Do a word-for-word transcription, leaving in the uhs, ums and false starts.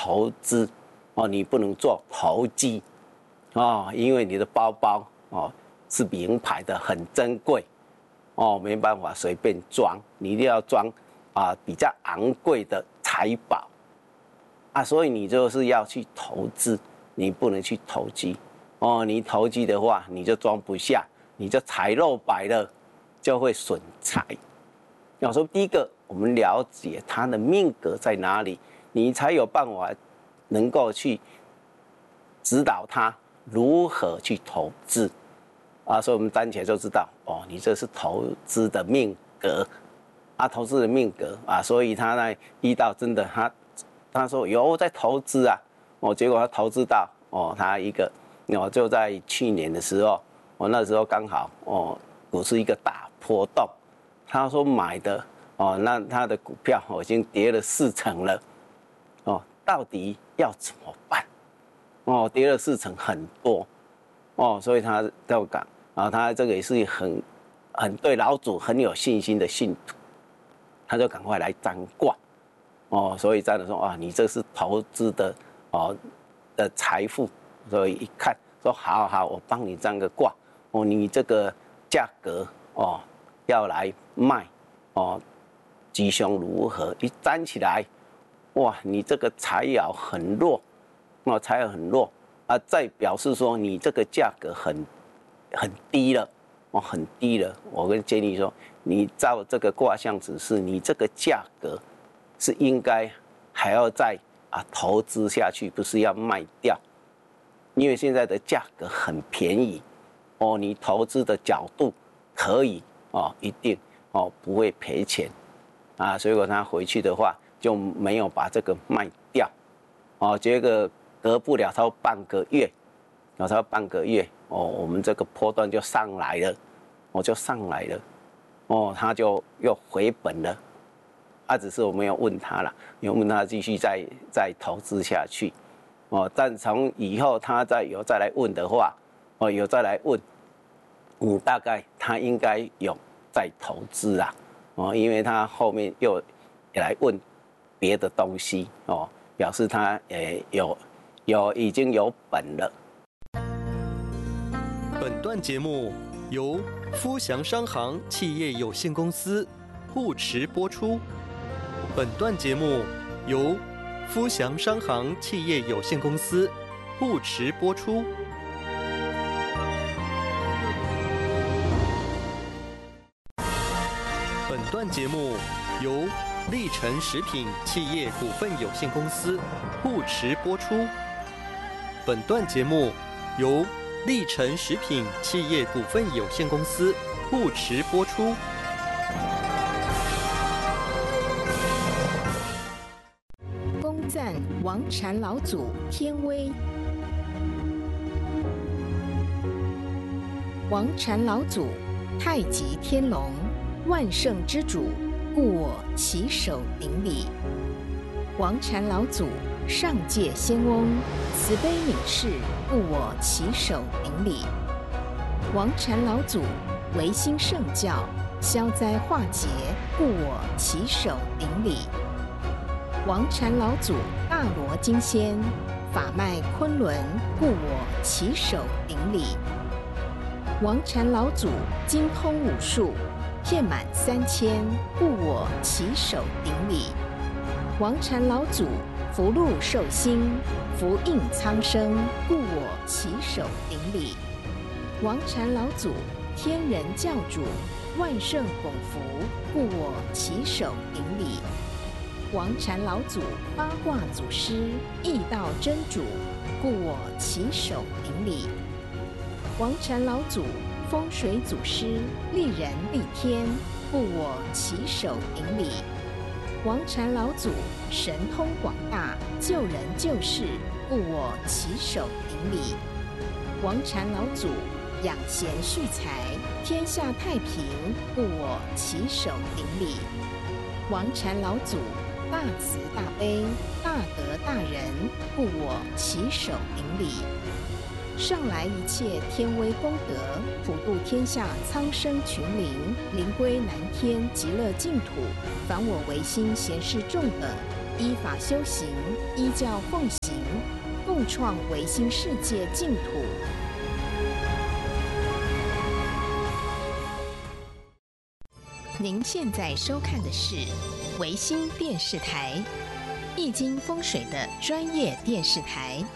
投资哦，你不能做投机哦，因为你的包包哦是名牌的，很珍贵哦，没办法随便装，你一定要装啊比较昂贵的财宝啊，所以你就是要去投资，你不能去投机哦，你投机的话你就装不下，你就财漏百了，就会损财。要说第一个，我们了解他的命格在哪里，你才有办法能够去指导他如何去投资啊。所以我们单起来就知道，哦，你这是投资的命格啊，投资的命格啊，所以他呢遇到真的他他说有在投资啊，哦，结果他投资到哦，他一个哦就在去年的时候，我、哦、那时候刚好哦股市一个大波动。他说买的哦，那他的股票哦已经跌了四成了，哦，到底要怎么办？哦，跌了四成很多，哦，所以他要讲啊，他这个也是很很对老祖很有信心的信徒，他就赶快来占卦，哦，所以占了说啊，你这是投资的哦的财富，所以一看说好好，我帮你占个卦，哦，你这个价格哦。要来卖哦，吉凶如何？一站起来，哇，你这个财爻很弱，哦，财爻很弱啊，再表示说你这个价格很很低了，哦，很低了。我跟建议说，你照这个卦象指示，你这个价格是应该还要再啊投资下去，不是要卖掉，因为现在的价格很便宜，哦，你投资的角度可以。哦，一定哦不会赔钱啊，所以果他回去的话就没有把这个卖掉，哦，结果隔不了超半个月，然后超半个月哦，我们这个波段就上来了，我、哦、就上来了，哦，他就又回本了，啊，只是我没有问他了，有问他继续再再投资下去，哦，但从以后他再有再来问的话，哦，有再来问。嗯，大概他应该有在投资啊，哦，因为他后面又来问别的东西哦，表示他诶有有已经有本了。 本段节目由福祥商行企业有限公司护持播出。本段节目由福祥商行企业有限公司护持播出。本段节目由立成食品企业股份有限公司护持播出。本段节目由立成食品企业股份有限公司护持播出。 恭赞王禅老祖天威。王禅老祖，太极天龙，万圣之主，故我起手顶礼。王禅老祖，上界仙翁，慈悲悯视，故我起手顶礼。王禅老祖，维新圣教，消灾化解，故我起手顶礼。王禅老祖，大罗金仙，法脉昆仑，故我起手顶礼。王禅老祖，精通武术，遍满三千，故我起手顶礼。王禅老祖，福禄寿星，福应苍生，故我起手顶礼。王禅老祖，天人教主，万圣拱福，故我起手顶礼。王禅老祖，八卦祖师，易道真主，故我起手顶礼。王禅老祖，风水祖师，利人利天，故我起手顶礼。王禅老祖，神通广大，救人救世，故我起手顶礼。王禅老祖，养贤蓄财，天下太平，故我起手顶礼。王禅老祖，大慈大悲，大德大仁，故我起手顶礼。上来一切天威功德，普度天下苍生群灵，灵归南天极乐净土。凡我唯心贤士众等，依法修行， 依教奉行，共创维新世界净土。您现在收看的是维新电视台，易经风水的专业电视台。